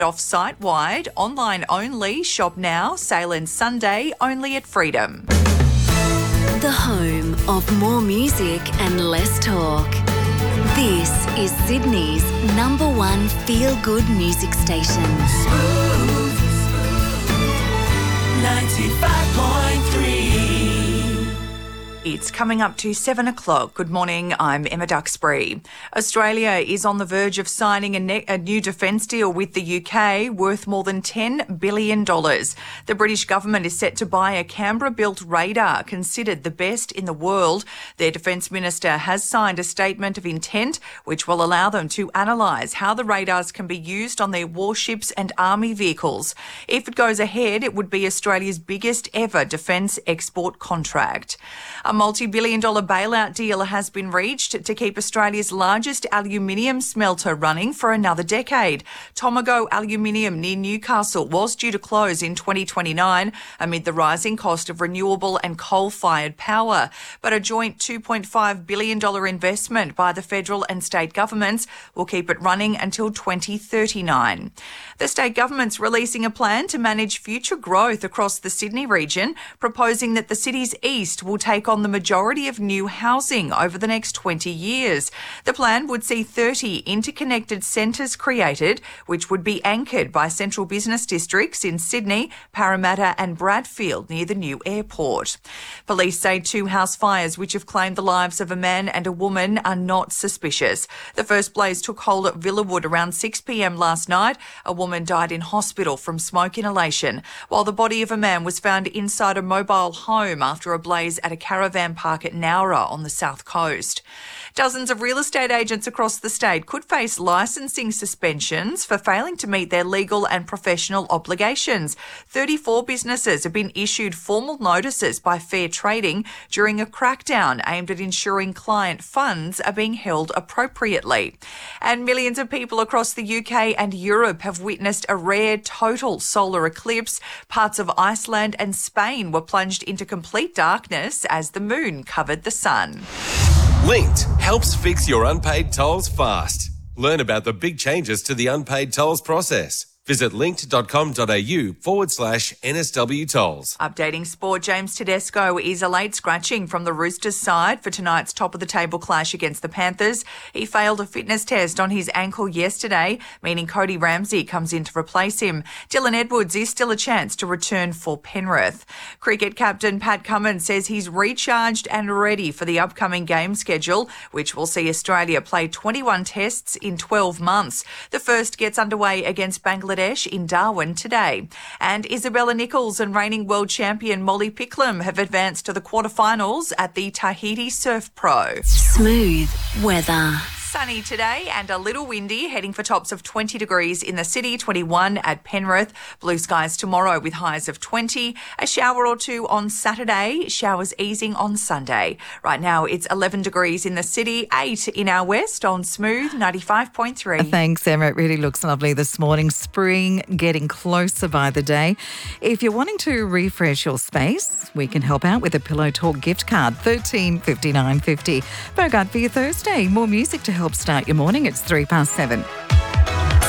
Off site-wide, online only, shop now, sale ends Sunday, only at Freedom. The home of more music and less talk. This is Sydney's #1 feel-good music station. 95.3. It's coming up to 7 o'clock. Good morning, I'm Emma Duxbury. Australia is on the verge of signing a new defence deal with the UK worth more than $10 billion. The British government is set to buy a Canberra-built radar considered the best in the world. Their Defence Minister has signed a statement of intent which will allow them to analyse how the radars can be used on their warships and army vehicles. If it goes ahead, it would be Australia's biggest ever defence export contract. A multi-billion-dollar bailout deal has been reached to keep Australia's largest aluminium smelter running for another decade. Tomago Aluminium near Newcastle was due to close in 2029 amid the rising cost of renewable and coal-fired power. But a joint $2.5 billion investment by the federal and state governments will keep it running until 2039. The state government's releasing a plan to manage future growth across the Sydney region, proposing that the city's east will take on the majority of new housing over the next 20 years. The plan would see 30 interconnected centres created, which would be anchored by central business districts in Sydney, Parramatta and Bradfield near the new airport. Police say 2 house fires which have claimed the lives of a man and a woman are not suspicious. The first blaze took hold at Villawood around 6 p.m. last night. A woman died in hospital from smoke inhalation, while the body of a man was found inside a mobile home after a blaze at a caravan park at Nowra on the south coast. Dozens of real estate agents across the state could face licensing suspensions for failing to meet their legal and professional obligations. 34 businesses have been issued formal notices by Fair Trading during a crackdown aimed at ensuring client funds are being held appropriately. And millions of people across the UK and Europe have witnessed a rare total solar eclipse. Parts of Iceland and Spain were plunged into complete darkness as the moon covered the sun. Linked helps fix your unpaid tolls fast. Learn about the big changes to the unpaid tolls process. Visit linked.com.au/NSW tolls. Updating sport, James Tedesco is a late scratching from the Roosters side for tonight's top-of-the-table clash against the Panthers. He failed a fitness test on his ankle yesterday, meaning Cody Ramsey comes in to replace him. Dylan Edwards is still a chance to return for Penrith. Cricket captain Pat Cummins says he's recharged and ready for the upcoming game schedule, which will see Australia play 21 tests in 12 months. The first gets underway against Bangladesh in Darwin today. And Isabella Nichols and reigning world champion Molly Picklum have advanced to the quarterfinals at the Tahiti Surf Pro. Smooth weather. Sunny today and a little windy, heading for tops of 20 degrees in the city, 21 at Penrith. Blue skies tomorrow with highs of 20. A shower or two on Saturday, showers easing on Sunday. Right now it's 11 degrees in the city, 8 in our west on Smooth 95.3. Thanks, Emma. It really looks lovely this morning. Spring getting closer by the day. If you're wanting to refresh your space, we can help out with a Pillow Talk gift card, $13.59.50. Bogart for your Thursday. More music to help start your morning. It's 7:03.